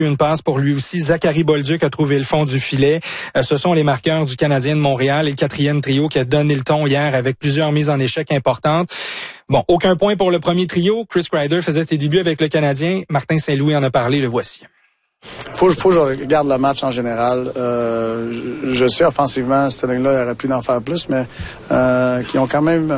Une passe pour lui aussi. Zachary Bolduc a trouvé le fond du filet. Ce sont les marqueurs du Canadien de Montréal et le quatrième trio qui a donné le ton hier avec plusieurs mises en échec importantes. Bon, aucun point pour le premier trio. Chris Kreider faisait ses débuts avec le Canadien. Martin Saint-Louis en a parlé, le voici. Faut que je regarde le match en général. Je sais offensivement, cette ligne-là, il aurait pu en faire plus, mais qui ont quand même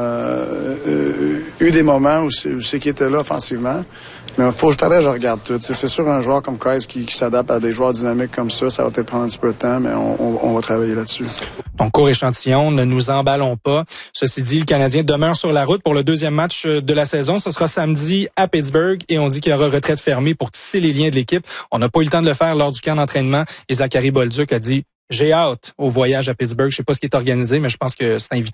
eu des moments où c'est qui était là offensivement. Mais je regarde tout. C'est sûr, un joueur comme Kreis qui s'adapte à des joueurs dynamiques comme ça va peut-être prendre un petit peu de temps, mais on va travailler là-dessus. Donc, court échantillon, ne nous emballons pas. Ceci dit, le Canadien demeure sur la route pour le deuxième match de la saison. Ce sera samedi à Pittsburgh et on dit qu'il y aura retraite fermée pour tisser les liens de l'équipe. On n'a pas eu le temps de le faire lors du camp d'entraînement et Zachary Bolduc a dit « J'ai hâte au voyage à Pittsburgh. Je sais pas ce qui est organisé, mais je pense que c'est invitant. »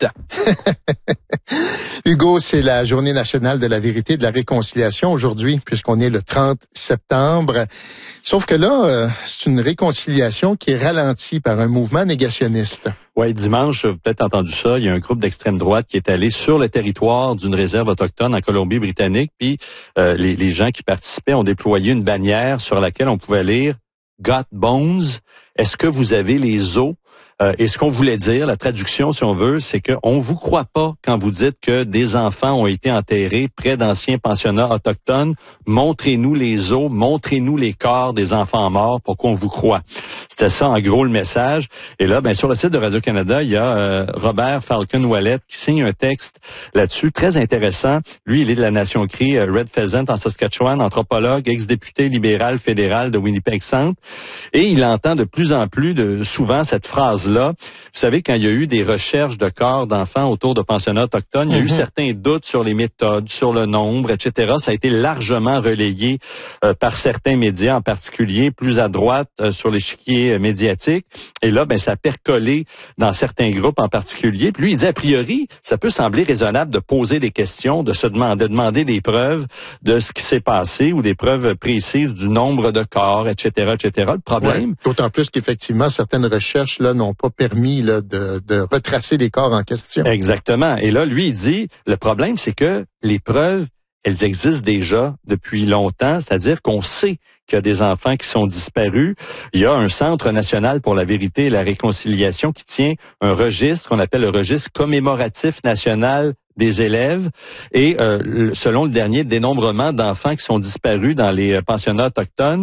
Hugo, c'est la journée nationale de la vérité et de la réconciliation aujourd'hui, puisqu'on est le 30 septembre. Sauf que là, c'est une réconciliation qui est ralentie par un mouvement négationniste. Oui, dimanche, vous avez peut-être entendu ça, il y a un groupe d'extrême droite qui est allé sur le territoire d'une réserve autochtone en Colombie-Britannique, puis les gens qui participaient ont déployé une bannière sur laquelle on pouvait lire « Got Bones ». Est-ce que vous avez les os? Et ce qu'on voulait dire, la traduction, si on veut, c'est qu'on vous croit pas quand vous dites que des enfants ont été enterrés près d'anciens pensionnats autochtones. Montrez-nous les os, montrez-nous les corps des enfants morts pour qu'on vous croie. C'était ça, en gros, le message. Et là, sur le site de Radio-Canada, il y a Robert Falcon-Ouellet qui signe un texte là-dessus, très intéressant. Lui, il est de la Nation Cree, Red Pheasant en Saskatchewan, anthropologue, ex-député libéral fédéral de Winnipeg Centre. Et il entend de plus en plus souvent cette phrase-là. Vous savez, quand il y a eu des recherches de corps d'enfants autour de pensionnats autochtones, il y a eu certains doutes sur les méthodes, sur le nombre, etc. Ça a été largement relayé par certains médias, en particulier plus à droite sur l'échiquier médiatique. Et là, ça a percolé dans certains groupes en particulier. Puis lui, il dit, a priori, ça peut sembler raisonnable de poser des questions, de demander des preuves de ce qui s'est passé ou des preuves précises du nombre de corps, etc., etc. Le problème... Ouais, d'autant plus qu'effectivement, certaines recherches là n'ont pas permis là, de retracer les corps en question. Exactement. Et là, lui, il dit, le problème, c'est que les preuves, elles existent déjà depuis longtemps, c'est-à-dire qu'on sait qu'il y a des enfants qui sont disparus. Il y a un Centre national pour la vérité et la réconciliation qui tient un registre qu'on appelle le registre commémoratif national des élèves. Et selon le dernier dénombrement d'enfants qui sont disparus dans les pensionnats autochtones,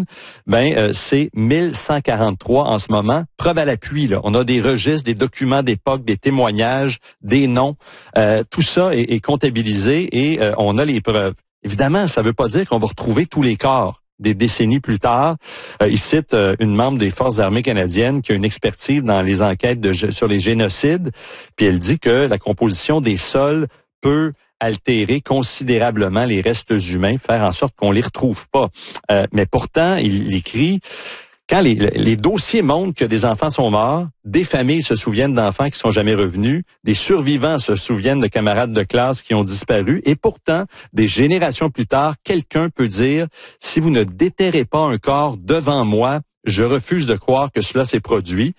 c'est 1143 en ce moment. Preuve à l'appui, là. On a des registres, des documents d'époque, des témoignages, des noms. Tout ça est comptabilisé et on a les preuves. Évidemment, ça ne veut pas dire qu'on va retrouver tous les corps. Des décennies plus tard, il cite une membre des Forces armées canadiennes qui a une expertise dans les enquêtes sur les génocides, puis elle dit que la composition des sols peut altérer considérablement les restes humains, faire en sorte qu'on les retrouve pas. Mais pourtant, il écrit... Quand les dossiers montrent que des enfants sont morts, des familles se souviennent d'enfants qui sont jamais revenus, des survivants se souviennent de camarades de classe qui ont disparu, et pourtant, des générations plus tard, quelqu'un peut dire, si vous ne déterrez pas un corps devant moi, je refuse de croire que cela s'est produit.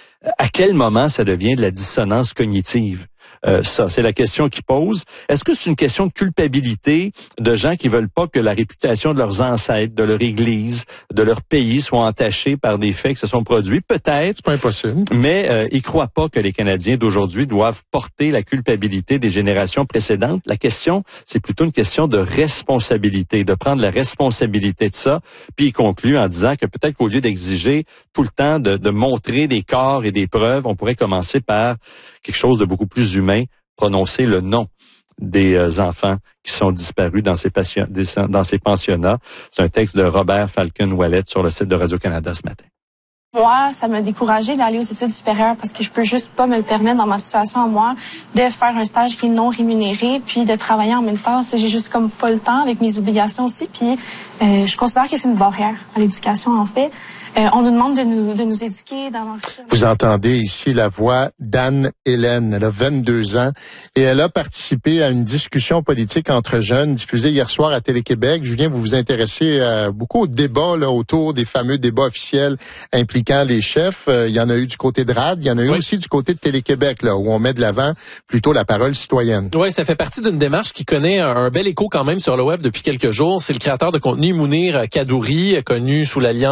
À quel moment ça devient de la dissonance cognitive? Ça, c'est la question qu'il pose. Est-ce que c'est une question de culpabilité de gens qui veulent pas que la réputation de leurs ancêtres, de leur église, de leur pays soit entachée par des faits qui se sont produits? Peut-être. C'est pas impossible. Mais ils croient pas que les Canadiens d'aujourd'hui doivent porter la culpabilité des générations précédentes. La question, c'est plutôt une question de responsabilité, de prendre la responsabilité de ça. Puis il conclut en disant que peut-être qu'au lieu d'exiger tout le temps de montrer des corps et des preuves, on pourrait commencer par quelque chose de beaucoup plus humain, prononcer le nom des enfants qui sont disparus dans ces pensionnats. C'est un texte de Robert Falcon-Ouellet sur le site de Radio-Canada ce matin. Moi, ça m'a découragée d'aller aux études supérieures parce que je peux juste pas me le permettre dans ma situation à moi de faire un stage qui est non rémunéré puis de travailler en même temps. J'ai juste comme pas le temps avec mes obligations aussi. Puis je considère que c'est une barrière à l'éducation en fait. On nous demande de nous éduquer dans Vous entendez ici la voix d'Anne-Hélène. Elle a 22 ans et elle a participé à une discussion politique entre jeunes diffusée hier soir à Télé-Québec. Julien, vous vous intéressez beaucoup au débat là, autour des fameux débats officiels impliquant impliquant les chefs. Il y en a eu du côté de RAD, il y en a eu aussi du côté de Télé-Québec, là, où on met de l'avant plutôt la parole citoyenne. Oui, ça fait partie d'une démarche qui connaît un bel écho quand même sur le web depuis quelques jours. C'est le créateur de contenu Mounir Kadouri, connu sous l'alliance